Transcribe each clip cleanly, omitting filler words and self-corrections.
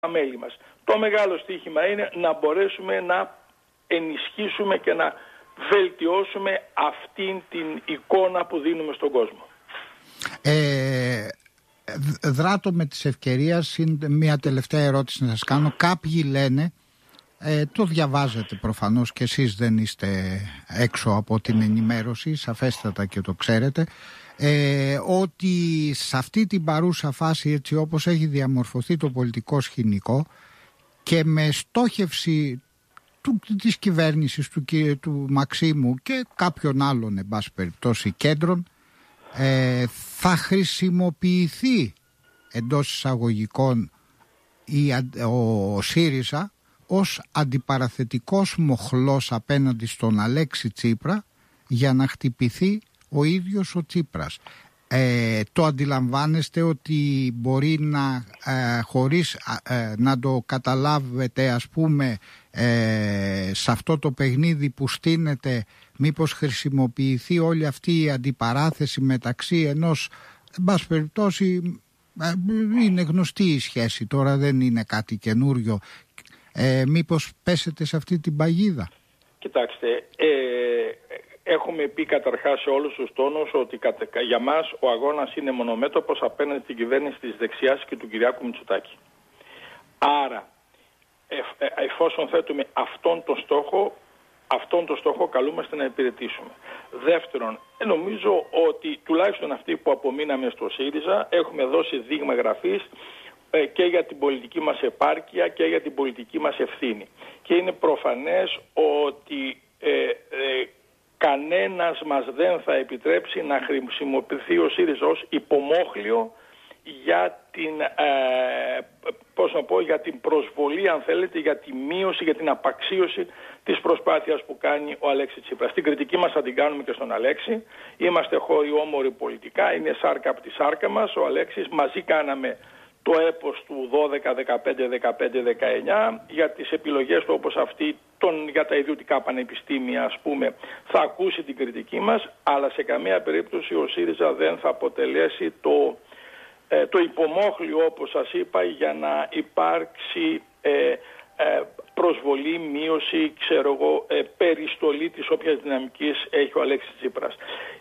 μέλη μας. Το μεγάλο στοίχημα είναι να μπορέσουμε να ενισχύσουμε και να βελτιώσουμε αυτήν την εικόνα που δίνουμε στον κόσμο. Δράτω με τις ευκαιρίες, μια τελευταία ερώτηση να σας κάνω. Κάποιοι λένε, το διαβάζετε προφανώς και εσείς, δεν είστε έξω από την ενημέρωση, σαφέστατα και το ξέρετε, ότι σε αυτή την παρούσα φάση, έτσι όπως έχει διαμορφωθεί το πολιτικό σκηνικό και με στόχευση της κυβέρνησης του Μαξίμου και κάποιων άλλων εν πάση περιπτώσει κέντρων, θα χρησιμοποιηθεί εντός εισαγωγικών ο ΣΥΡΙΖΑ ως αντιπαραθετικός μοχλός απέναντι στον Αλέξη Τσίπρα για να χτυπηθεί ο ίδιος ο Τσίπρας. Το αντιλαμβάνεστε ότι μπορεί να χωρίς να το καταλάβετε, ας πούμε, σε αυτό το παιχνίδι που στείνεται, μήπως χρησιμοποιηθεί όλη αυτή η αντιπαράθεση μεταξύ ενός, εν πάση περιπτώσει, είναι γνωστή η σχέση τώρα, δεν είναι κάτι καινούριο, μήπως πέσετε σε αυτή την παγίδα? Κοιτάξτε, έχουμε πει καταρχάς σε όλους τους τόνους ότι για μας ο αγώνας είναι μονομέτωπος απέναντι στην κυβέρνηση της δεξιάς και του Κυριάκου Μητσοτάκη. Άρα, εφόσον θέτουμε αυτόν τον στόχο καλούμαστε να υπηρετήσουμε. Δεύτερον, νομίζω ότι τουλάχιστον αυτοί που απομείναμε στο ΣΥΡΙΖΑ έχουμε δώσει δείγμα γραφής και για την πολιτική μας επάρκεια και για την πολιτική μας ευθύνη. Και είναι προφανές ότι κανένας μας δεν θα επιτρέψει να χρησιμοποιηθεί ο ΣΥΡΙΖΑ ως υπομόχλιο για την, για την προσβολή, αν θέλετε, για τη μείωση, για την απαξίωση της προσπάθειας που κάνει ο Αλέξης Τσίπρας. Την κριτική μας θα την κάνουμε και στον Αλέξη. Είμαστε χώροι όμοροι πολιτικά, είναι σάρκα από τη σάρκα μας. Ο Αλέξης, μαζί κάναμε το έπος του 12, 15, 15, 19 για τις επιλογές του όπως αυτή για τα ιδιωτικά πανεπιστήμια, ας πούμε, θα ακούσει την κριτική μας, αλλά σε καμία περίπτωση ο ΣΥΡΙΖΑ δεν θα αποτελέσει το υπομόχλιο, όπως σας είπα, για να υπάρξει προσβολή, μείωση, περιστολή της όποιας δυναμικής έχει ο Αλέξης Τσίπρας.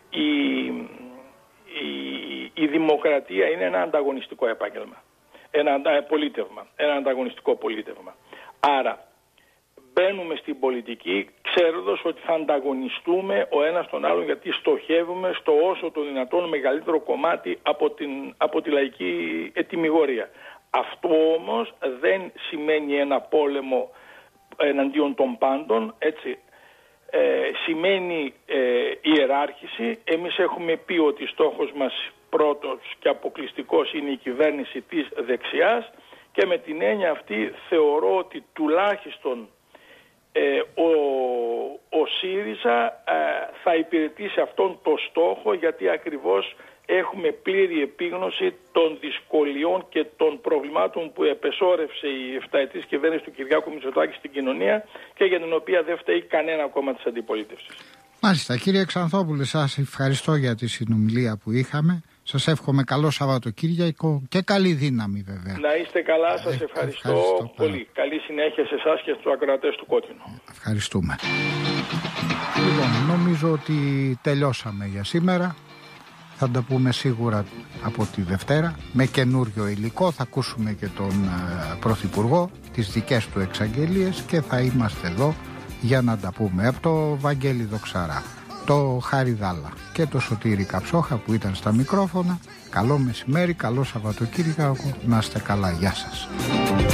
Η δημοκρατία είναι ένα ανταγωνιστικό επάγγελμα, ένα ανταγωνιστικό πολίτευμα. Άρα μπαίνουμε στην πολιτική ξέροντας ότι θα ανταγωνιστούμε ο ένας τον άλλον, γιατί στοχεύουμε στο όσο το δυνατόν μεγαλύτερο κομμάτι από τη λαϊκή ετυμηγορία. Αυτό όμως δεν σημαίνει ένα πόλεμο εναντίον των πάντων, έτσι. Σημαίνει ιεράρχηση. Εμείς έχουμε πει ότι στόχος μας πρώτος και αποκλειστικός είναι η κυβέρνηση της δεξιάς και με την έννοια αυτή θεωρώ ότι τουλάχιστον ο ΣΥΡΙΖΑ θα υπηρετήσει αυτόν το στόχο, γιατί ακριβώς έχουμε πλήρη επίγνωση των δυσκολιών και των προβλημάτων που επεσόρευσε η 7ετής κυβέρνηση του Κυριάκου Μητσοτάκη στην κοινωνία και για την οποία δεν φταίει κανένα κόμμα της αντιπολίτευσης. Μάλιστα, κύριε Ξανθόπουλε, σας ευχαριστώ για τη συνομιλία που είχαμε. Σας εύχομαι καλό Σαββατοκύριακο και καλή δύναμη βέβαια. Να είστε καλά, σας ευχαριστώ πολύ. Καλή συνέχεια σε εσάς και στους ακροατές του Κόκκινου. Ευχαριστούμε. Λοιπόν, νομίζω ότι τελειώσαμε για σήμερα. Θα τα πούμε σίγουρα από τη Δευτέρα με καινούριο υλικό. Θα ακούσουμε και τον Πρωθυπουργό, τις δικές του εξαγγελίες και θα είμαστε εδώ για να τα πούμε. Από το Βαγγέλη Δοξαρά, το Χάρη Δάλα και το Σωτήρη Καψόχα που ήταν στα μικρόφωνα. Καλό μεσημέρι, καλό Σαββατοκύριακο, να είστε καλά, γεια σας.